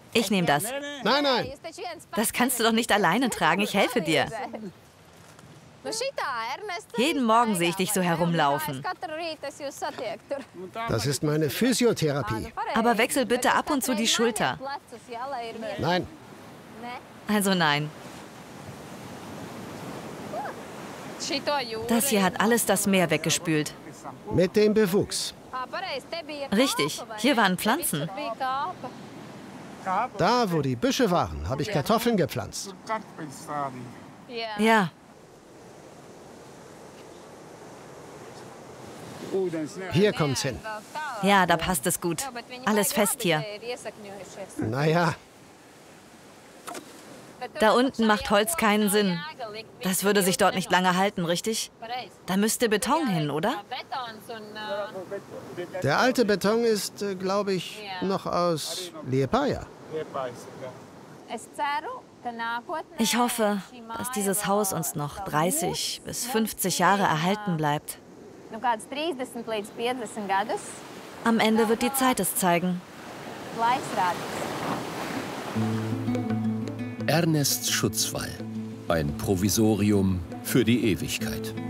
Ich nehme das. Nein, nein. Das kannst du doch nicht alleine tragen. Ich helfe dir. Jeden Morgen sehe ich dich so herumlaufen. Das ist meine Physiotherapie. Aber wechsel bitte ab und zu die Schulter. Nein. Also nein. Das hier hat alles das Meer weggespült. Mit dem Bewuchs. Richtig, hier waren Pflanzen. Da, wo die Büsche waren, habe ich Kartoffeln gepflanzt. Ja, Hier kommt's hin. ja, da passt es gut. Alles fest hier. Naja, Da unten macht Holz keinen Sinn. Das würde sich dort nicht lange halten, richtig? Da müsste Beton hin, oder? der alte Beton ist, glaube ich, noch aus Liepāja. Ich hoffe, dass dieses Haus uns noch 30 bis 50 Jahre erhalten bleibt. Am Ende wird die Zeit es zeigen. Ernests Schutzwall. Ein Provisorium für die Ewigkeit.